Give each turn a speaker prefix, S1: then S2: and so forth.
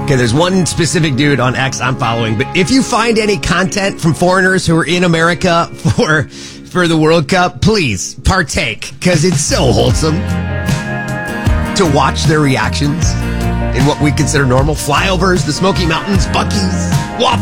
S1: Okay, there's one specific dude on X I'm following, but if you find any content from foreigners who are in America for the World Cup, please partake, because it's so wholesome to watch their reactions in what we consider normal. Flyovers, the Smoky Mountains, Buc-ee's, waffles.